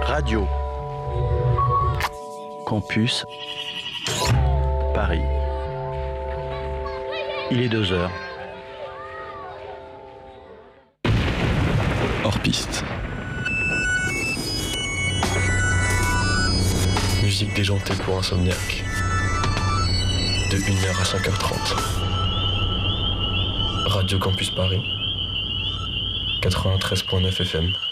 Radio Campus Paris. Il est 2h. Hors piste. Musique déjantée pour insomniaque. De 1h à 5h30. Radio Campus Paris. 93.9 FM.